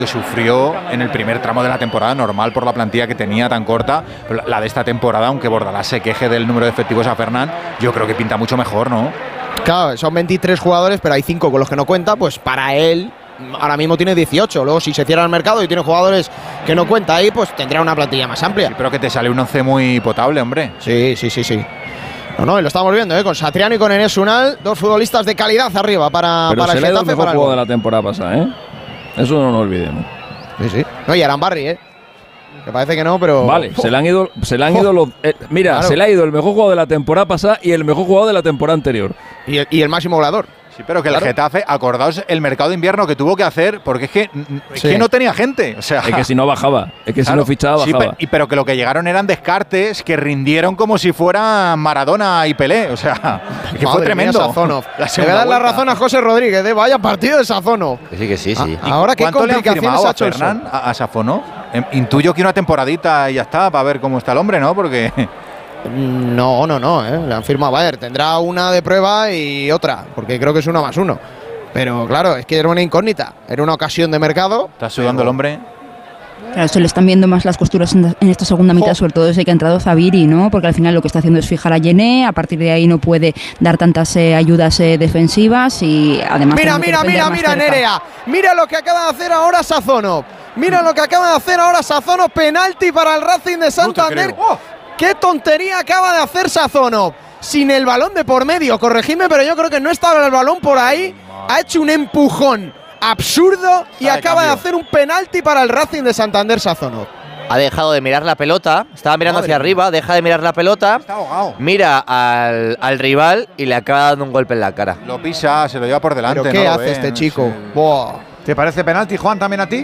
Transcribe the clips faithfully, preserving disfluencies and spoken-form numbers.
que sufrió en el primer tramo de la temporada, normal por la plantilla que tenía tan corta, pero la de esta temporada, aunque Bordalás se queje del número de efectivos a Fernán, yo creo que pinta mucho mejor, ¿no? Claro, son veintitrés jugadores, pero hay cinco con los que no cuenta, pues para él ahora mismo tiene dieciocho. Luego, si se cierra el mercado y tiene jugadores que no cuenta ahí, pues tendrá una plantilla más amplia. Sí, pero que te sale un once muy potable, hombre. Sí, sí, sí, sí. No, no, y lo estamos viendo, ¿eh? Con Satriano y con Enes Unal, dos futbolistas de calidad arriba para, pero para se el le ha ido Getafe. el mejor juego de la temporada pasada, ¿eh? Eso no nos olvidemos. Sí, sí. No, y Arambarri, ¿eh? Que parece que no, pero… Vale, oh. se le han ido, se le han ido oh. los… Eh, mira, claro. se le ha ido el mejor juego de la temporada pasada y el mejor juego de la temporada anterior. Y el, y el máximo goleador. Sí, pero que claro. el Getafe, acordaos el mercado de invierno que tuvo que hacer, porque es que, es sí. que no tenía gente. O sea, es que si no bajaba, es que claro, si no fichaba, sí, bajaba. Pero, y, pero que lo que llegaron eran descartes que rindieron como si fueran Maradona y Pelé. O sea, que Madre fue tremendo. Mía, Sazonov. La Le voy a dar la razón a José Rodríguez, ¿eh? Vaya partido de Sazonov. Sí, que sí, sí. Ah, ahora, ¿qué ¿Cuánto le han complicaciones firmado ha a hecho el Fernán, Sol? a, a Safonov? Intuyo que una temporadita y ya está, para ver cómo está el hombre, ¿no? Porque… No, no, no, ¿eh? Le han firmado Bayer. Tendrá una de prueba y otra, porque creo que es uno más uno. Pero claro, es que era una incógnita, era una ocasión de mercado. Está sudando el hombre. Claro, se le están viendo más las costuras en, en esta segunda mitad, oh. sobre todo desde que ha entrado Zaviri, ¿no? Porque al final lo que está haciendo es fijar a Yené, a partir de ahí no puede dar tantas eh, ayudas eh, defensivas y además… Mira, mira, mira, mira, Nerea, mira lo que acaba de hacer ahora Sazonov. Mira lo que acaba de hacer ahora Sazonov, penalti para el Racing de Santander. No ¡Oh! ¡Qué tontería acaba de hacer Sazonov! Sin el balón de por medio, corregidme, pero yo creo que no estaba el balón por ahí. Ha hecho un empujón absurdo y Está de acaba cambio. de hacer un penalti para el Racing de Santander Sazonov. Ha dejado de mirar la pelota, estaba mirando Madre hacia mía. arriba, deja de mirar la pelota, Está ahogado. mira al, al rival y le acaba dando un golpe en la cara. Lo pisa, se lo lleva por delante. ¿Pero qué no lo hace ve, este no chico? sé. Buah. ¿Te parece penalti, Juan, también a ti?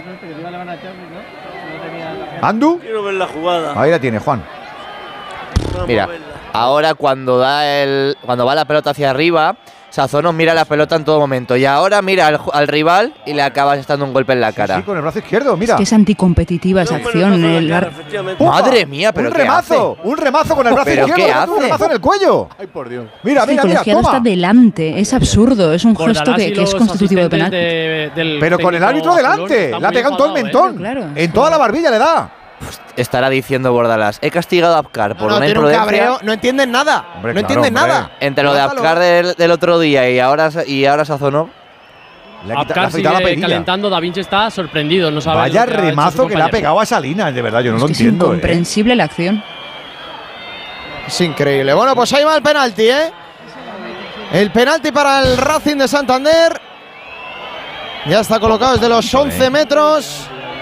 ¿Andu? Quiero ver la jugada. Ahí la tiene, Juan. Mira, ahora cuando da el, cuando va la pelota hacia arriba, Sazonov mira la pelota en todo momento y ahora mira al, al rival y le acaba dando un golpe en la cara. Sí, sí, con el brazo izquierdo, mira. Es que es anticompetitiva esa acción. El ar- Madre mía, pero un ¿qué remazo, hace? un remazo con el brazo ¿Pero izquierdo, qué un hace? remazo en el cuello. Ay, por Dios. Mira, es que mira, el mira, colegiado toma. está delante, es absurdo, es un gesto Bordalás que, y que es los constitutivo de asistentes penal. de- del Pero con el técnico árbitro azulón delante, están le ha muy pegado en todo el enfadados, mentón. ¿eh? Claro. En toda la barbilla le da. Estará diciendo Bordalás, he castigado a Apcar por No, no, una tiene un imprudencia. cabreo, no entienden nada. Hombre, no claro, entienden hombre. nada. Entre lo de Lázalo. Apcar del, del otro día y ahora, y ahora Sazonov. Le ha quita- le ha Apcar quitado la sigue perilla. calentando, Da Vinci está sorprendido, no sabe Vaya lo que ha hecho su remazo que le ha compañero. pegado a Salinas, de verdad, yo no Es lo que es entiendo. ¿eh? incomprensible la acción. Es increíble. Bueno, pues ahí va el penalti, ¿eh? El penalti para el Racing de Santander. Ya está colocado desde los once metros.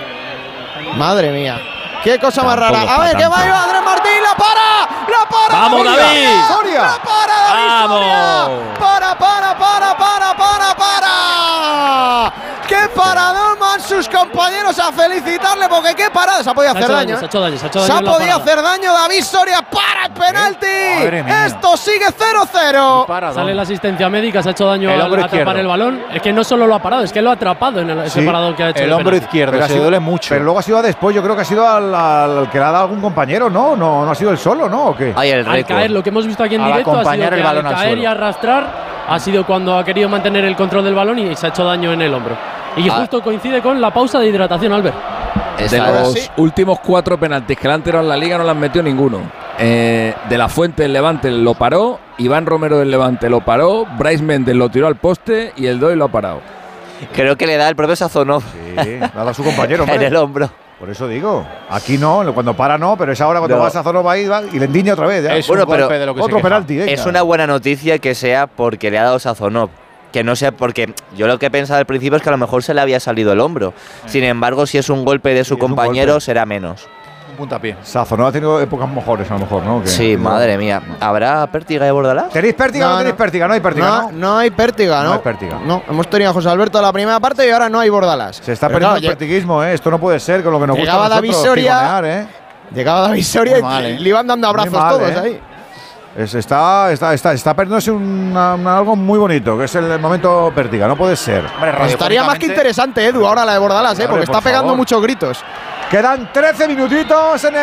Madre mía. Qué cosa más Tampoco rara. A pa' ver, que tanto. va ahí va Andrés Martín. ¡La para! ¡La para! ¡Vamos, Soria! David! ¡Soria! ¡La para, David! ¡Vamos! Soria! ¡Para, para, para, para, para, para! ¡Qué paradón van sus compañeros a felicitarle! Porque qué parada. Se ha podido Se ha hacer hecho daño. daño, se ha hecho daño, se ha hecho Se daño ha en la podido parada. hacer daño. David Soria para el penalti. Madre mía. Esto sigue cero cero. Sale la asistencia médica, se ha hecho daño El al hombro atrapar izquierdo. el balón. Es que no solo lo ha parado, es que lo ha atrapado en el, ese Sí, paradón que ha hecho. El de hombro penalti. izquierdo, Pero ha se sido- duele mucho. Pero luego ha sido después, yo creo que ha sido al, al- al que le ha dado algún compañero, ¿no? No, no ha sido él solo, ¿no? ¿O qué? Ahí el Al récord. caer, lo que hemos visto aquí en Al directo ha sido acompañar que el balón al al caer suelo. y arrastrar ha sido cuando ha querido mantener el control del balón y se ha hecho daño en el hombro. Y Ah. justo coincide con la pausa de hidratación, Albert. De Esa- los sí. últimos cuatro penaltis que le han tirado en la liga no le han metido ninguno. Eh, de la Fuente del Levante lo paró, Iván Romero del Levante lo paró, Bryce Méndez lo tiró al poste y el Doy lo ha parado. Creo que le da el propio Sazonov Sí, le ha dado a su compañero, en hombre. el hombro. Por eso digo, aquí no, cuando para no, pero es ahora cuando No. vas a zona va y, va y le endiña otra vez. ¿ya? Es Bueno, un golpe pero de lo que se Otro queja. penalti, venga. Es una buena noticia que sea porque le ha dado Sazonov. Que no sea porque yo lo que pensaba al principio es que a lo mejor se le había salido el hombro. Sin embargo, si es un golpe de su Sí, es un compañero, golpe. será menos. Un puntapié. Sazonov ha tenido épocas mejores, a lo mejor, ¿no? Que- Sí, madre mía. ¿Habrá pértiga de Bordalás? ¿Tenéis pértiga o no, No, tenéis no. pértiga? No hay pértiga, No, ¿no? no hay pértiga, ¿no? No hay pértiga. No, hemos tenido a José Alberto en la primera parte y ahora no hay Bordalás. Se está Pero perdiendo claro, el pértiguismo, ¿eh? Esto no puede ser con lo que nos gusta a Llegaba David nosotros, Soria. piconear, ¿eh? Llegaba David Soria Muy y mal, ¿eh? le iban dando abrazos Muy mal, todos ¿eh? ahí. Es- está, está, está, está perdiéndose una- una- algo muy bonito, que es el momento pértiga, no puede ser. Hombre, Estaría más que radiofónicamente- interesante, Edu, ahora la de Bordalás, ¿eh? Hombre, Porque por está pegando favor. muchos gritos. Quedan trece minutitos en el